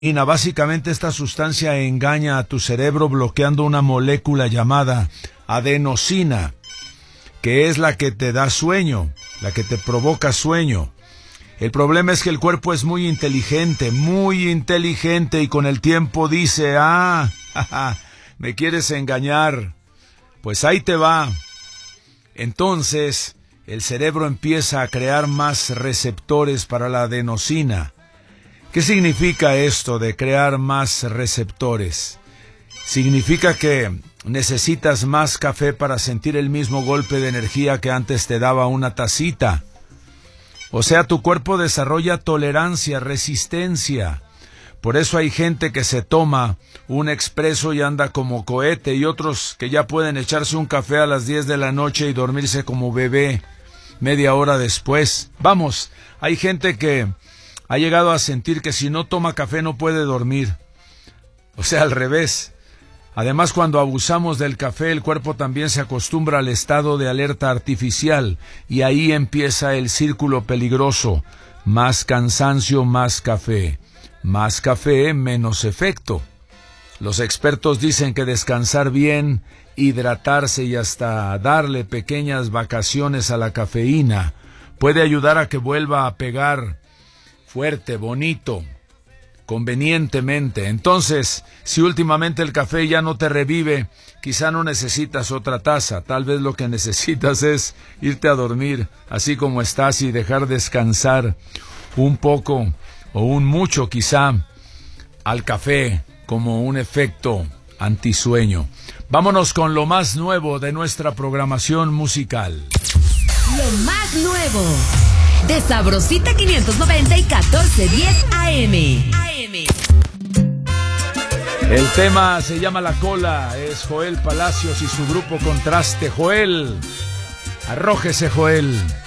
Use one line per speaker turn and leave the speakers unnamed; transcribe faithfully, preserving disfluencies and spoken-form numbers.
Básicamente esta sustancia engaña a tu cerebro bloqueando una molécula llamada adenosina, que es la que te da sueño, la que te provoca sueño. El problema es que el cuerpo es muy inteligente, muy inteligente, y con el tiempo dice, ah, jaja, me quieres engañar, pues ahí te va. Entonces, el cerebro empieza a crear más receptores para la adenosina. ¿Qué significa esto de crear más receptores? Significa que necesitas más café para sentir el mismo golpe de energía que antes te daba una tacita. O sea, tu cuerpo desarrolla tolerancia, resistencia. Por eso hay gente que se toma un expreso y anda como cohete, y otros que ya pueden echarse un café a las diez de la noche y dormirse como bebé media hora después. Vamos, hay gente que ha llegado a sentir que si no toma café no puede dormir. O sea, al revés. Además, cuando abusamos del café, el cuerpo también se acostumbra al estado de alerta artificial, y ahí empieza el círculo peligroso. Más cansancio, más café. Más café, menos efecto. Los expertos dicen que descansar bien, hidratarse y hasta darle pequeñas vacaciones a la cafeína puede ayudar a que vuelva a pegar fuerte, bonito, convenientemente. Entonces, si últimamente el café ya no te revive, quizá no necesitas otra taza. Tal vez lo que necesitas es irte a dormir así como estás y dejar descansar un poco o un mucho quizá al café como un efecto antisueño. Vámonos con lo más nuevo de nuestra programación musical.
Lo más nuevo de Sabrosita quinientos noventa y catorce diez A M.
El tema se llama La Cola, es Joel Palacios y su grupo Contraste. Joel, arrójese, Joel.